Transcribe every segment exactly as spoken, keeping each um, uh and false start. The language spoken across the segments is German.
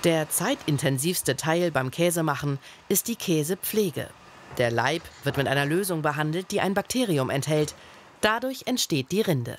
Der zeitintensivste Teil beim Käsemachen ist die Käsepflege. Der Leib wird mit einer Lösung behandelt, die ein Bakterium enthält. Dadurch entsteht die Rinde.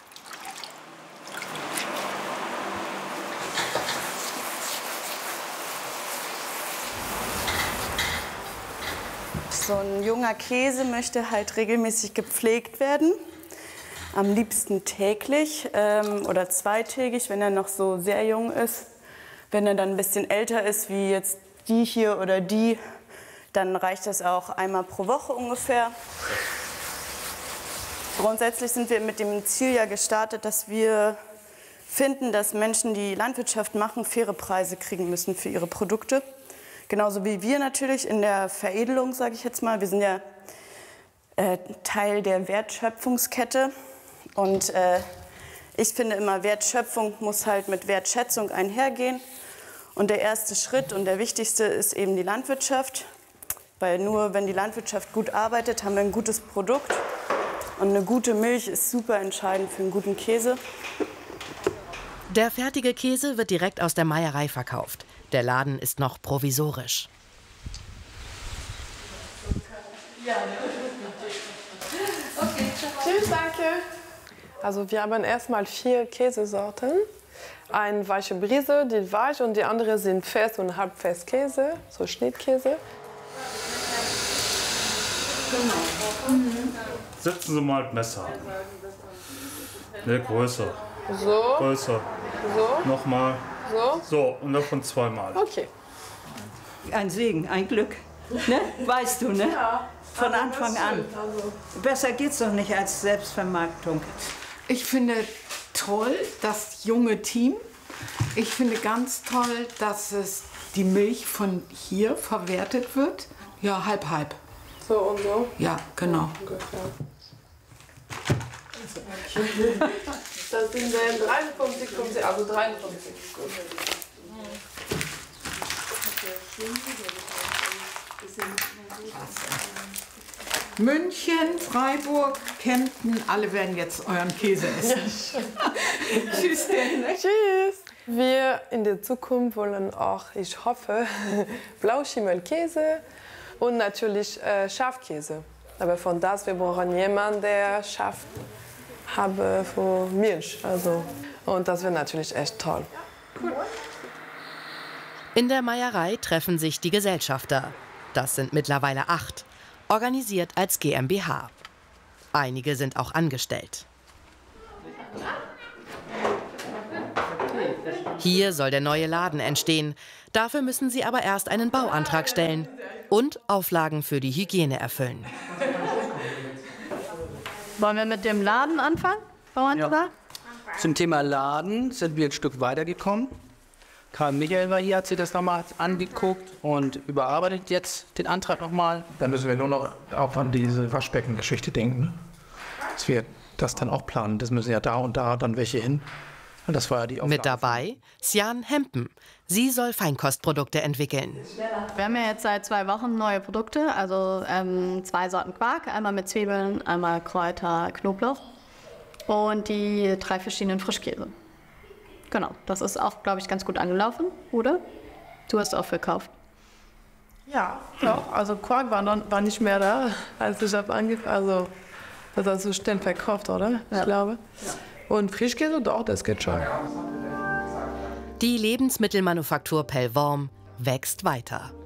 So ein junger Käse möchte halt regelmäßig gepflegt werden. Am liebsten täglich ähm, oder zweitägig, wenn er noch so sehr jung ist. Wenn er dann ein bisschen älter ist, wie jetzt die hier oder die, dann reicht das auch einmal pro Woche ungefähr. Grundsätzlich sind wir mit dem Ziel ja gestartet, dass wir finden, dass Menschen, die Landwirtschaft machen, faire Preise kriegen müssen für ihre Produkte. Genauso wie wir natürlich in der Veredelung, sage ich jetzt mal. Wir sind ja äh, Teil der Wertschöpfungskette. Und äh, ich finde immer, Wertschöpfung muss halt mit Wertschätzung einhergehen. Und der erste Schritt und der wichtigste ist eben die Landwirtschaft. Weil nur wenn die Landwirtschaft gut arbeitet, haben wir ein gutes Produkt. Und eine gute Milch ist super entscheidend für einen guten Käse. Der fertige Käse wird direkt aus der Meierei verkauft. Der Laden ist noch provisorisch. Okay, tschüss, danke. Also wir haben erstmal vier Käsesorten. Eine weiche Brise, die weich, und die andere sind fest und halbfest Käse, so Schnittkäse. Setzen Sie mal das Messer. Ne, größer. So. Größer. So. Nochmal. So. So, und davon zweimal. Okay. Ein Segen, ein Glück. Ne? Weißt du, ne? Ja. Von Also Anfang an. Also. Besser geht's doch nicht als Selbstvermarktung. Ich finde toll das junge Team. Ich finde ganz toll, dass es die Milch von hier verwertet wird. Ja, halb, halb. So und so? Ja, genau. Ungefähr. Das sind dann dreiundfünfzig, fünfzig, also dreiundfünfzig. München, Freiburg, Kempten, alle werden jetzt euren Käse essen. Tschüss, denn. Tschüss. Wir in der Zukunft wollen auch, ich hoffe, Blauschimmelkäse und natürlich äh, Schafkäse. Aber von das, wir brauchen jemanden, der Schaf habe für Milch. Also, und das wäre natürlich echt toll. In der Meierei treffen sich die Gesellschafter. Das sind mittlerweile acht, organisiert als GmbH. Einige sind auch angestellt. Hier soll der neue Laden entstehen. Dafür müssen sie aber erst einen Bauantrag stellen und Auflagen für die Hygiene erfüllen. Wollen wir mit dem Laden anfangen, Bauantrag? Ja. Zum Thema Laden sind wir ein Stück weitergekommen. Karl Michael war hier, hat sich das nochmal angeguckt und überarbeitet jetzt den Antrag nochmal. Dann müssen wir nur noch auch an diese Waschbeckengeschichte denken, ne? Dass wir das dann auch planen. Das müssen ja da und da dann welche hin. Und das war ja die Aufgabe. Mit dabei Sjan Hempen. Sie soll Feinkostprodukte entwickeln. Wir haben ja jetzt seit zwei Wochen neue Produkte, also ähm, zwei Sorten Quark, einmal mit Zwiebeln, einmal Kräuter, Knoblauch und die drei verschiedenen Frischkäse. Genau, das ist auch, glaube ich, ganz gut angelaufen, oder? Du hast auch verkauft. Ja, doch. Also Quark war, noch, war nicht mehr da, als ich habe angefangen. Also das hast du schnell verkauft, oder? Ja. Ich glaube. Ja. Und Frischkäse, doch, das geht schon. Die Lebensmittelmanufaktur Pellworm wächst weiter.